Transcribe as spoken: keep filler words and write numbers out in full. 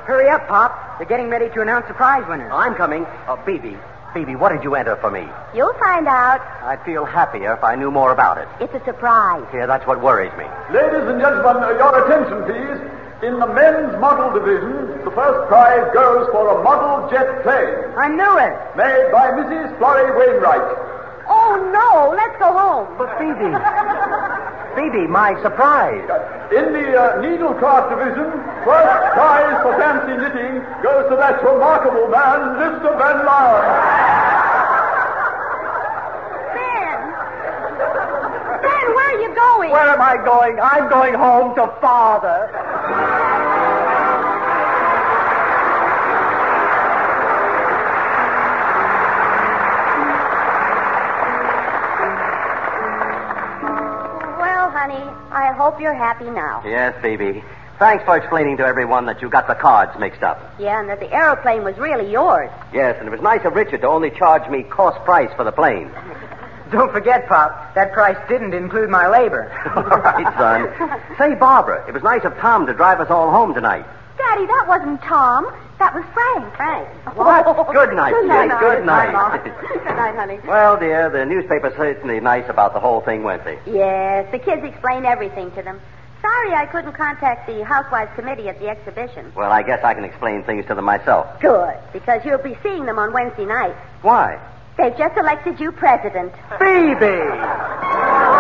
Hurry up, Pop. They're getting ready to announce the prize winner. I'm coming. Uh, Phoebe. Phoebe, what did you enter for me? You'll find out. I'd feel happier if I knew more about it. It's a surprise. Yeah, that's what worries me. Ladies and gentlemen, uh, your attention, please. In the men's model division, the first prize goes for a model jet plane. I knew it. Made by Missus Florrie Wainwright. Oh, no. Let's go home. But Phoebe... Phoebe, my surprise. In the uh, needlecraft division, first prize for fancy knitting goes to that remarkable man, Mister Van Lyon. Ben! Ben, where are you going? Where am I going? I'm going home to Father. I hope you're happy now. Yes, Phoebe. Thanks for explaining to everyone that you got the cards mixed up. Yeah, and that the aeroplane was really yours. Yes, and it was nice of Richard to only charge me cost price for the plane. Don't forget, Pop, that price didn't include my labor. All right, son. Say, Barbara, it was nice of Tom to drive us all home tonight. Daddy, that wasn't Tom. That was Frank. Frank. What? Good night, Good night, Jane. Good night. Mom. Good night, honey. Well, dear, the newspaper's certainly nice about the whole thing, weren't they? Yes, the kids explained everything to them. Sorry I couldn't contact the Housewives Committee at the exhibition. Well, I guess I can explain things to them myself. Good, because you'll be seeing them on Wednesday night. Why? They've just elected you president. Phoebe!